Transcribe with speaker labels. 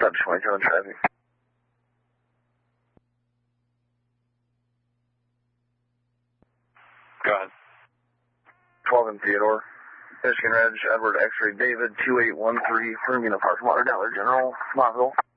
Speaker 1: Dodge 27 traffic. 12 in Theodore. Michigan Reg, Edward X-Ray David, 2813, Fermina Park, Water, Dollar General, Moscow.